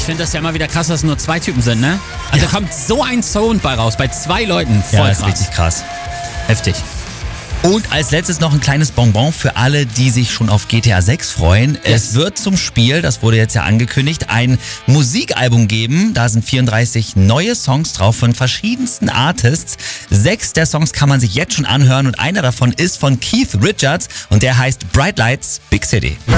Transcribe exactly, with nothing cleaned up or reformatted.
finde das ja immer wieder krass, dass es nur zwei Typen sind, ne? Also Ja. da kommt so ein Sound bei raus, bei zwei Leuten. Voll Ja, das ist krass. richtig krass. Heftig. Und als letztes noch ein kleines Bonbon für alle, die sich schon auf G T A sechs freuen. Yes. Es wird zum Spiel, das wurde jetzt ja angekündigt, ein Musikalbum geben. Da sind vierunddreißig neue Songs drauf von verschiedensten Artists. Sechs der Songs kann man sich jetzt schon anhören und einer davon ist von Keith Richards und der heißt Bright Lights, Big City.